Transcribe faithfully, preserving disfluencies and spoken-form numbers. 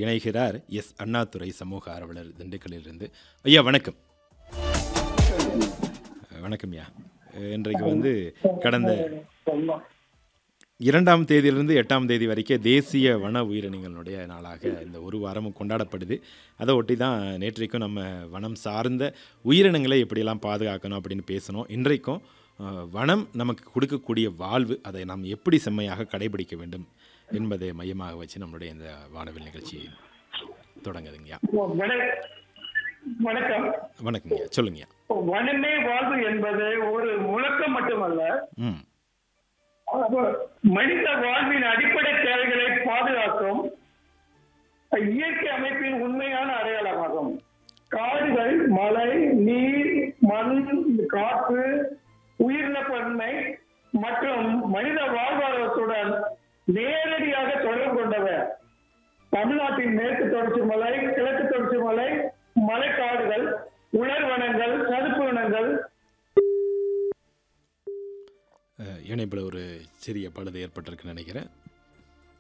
இணைகிறார் எஸ் அண்ணாதுரை சமூக ஆர்வலர் திண்டுக்கல்லிலிருந்து. ஐயா வணக்கம். வணக்கம் ஐயா. இன்றைக்கு வந்து கடந்த இரண்டாம் தேதியிலிருந்து எட்டாம் தேதி வரைக்கும் தேசிய வன உயிரினங்களுடைய நாளாக இந்த ஒரு வாரமும் கொண்டாடப்படுது. அதை ஒட்டி தான் நேற்றைக்கும் நம்ம வனம் சார்ந்த உயிரினங்களை எப்படியெல்லாம் பாதுகாக்கணும் அப்படின்னு பேசணும். இன்றைக்கும் வனம் நமக்கு கொடுக்கக்கூடிய வாழ்வு, அதை நாம் எப்படி செம்மையாக கடைபிடிக்க வேண்டும் என்பதை மையமாக வச்சு நம்மளுடைய இந்த வானவில் நிகழ்ச்சி தொடங்குதுங்கய்யா. வணக்கம். வணக்கங்கய்யா, சொல்லுங்கய்யா. வனமே வாழ்வு என்பது ஒரு முழக்கம் மட்டுமல்ல, ம் மனித வாழ்வின் அடிப்படை தேவைகளை பாதுகாக்கும் இயற்கை அமைப்பின் உண்மையான அடையாளமாகும். காடுகள், மழை, நீர், மண், காற்று, உயிரினப்பன்மை மற்றும் மனித வாழ்வாதாரத்துடன் நேரடியாக தொடர்பு கொண்டவர். தமிழ்நாட்டின் மேற்கு தொடர்ச்சி மலை, கிழக்கு தொடர்ச்சி மலை, மலைக்காடுகள், உலர்வனங்கள், சதுப்பு வனங்கள். இணைப்பில் ஒரு சிறிய பழுது ஏற்பட்டிருக்குன்னு நினைக்கிறேன்.